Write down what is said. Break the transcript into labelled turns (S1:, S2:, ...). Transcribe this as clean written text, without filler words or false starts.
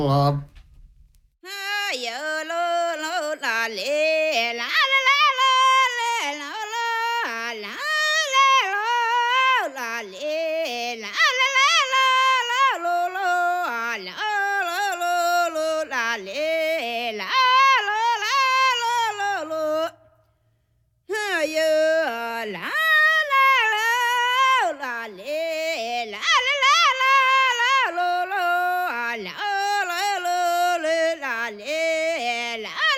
S1: 了。
S2: 啊哟喽喽啦嘞啦啦啦啦啦啦啦啦啦嘞啦啦啦啦喽喽啊啦喽喽喽啦嘞啦喽啦喽喽喽，哎哟啦啦啦啦嘞啦啦啦啦啦喽喽啊啦喽喽嘞啦嘞啦。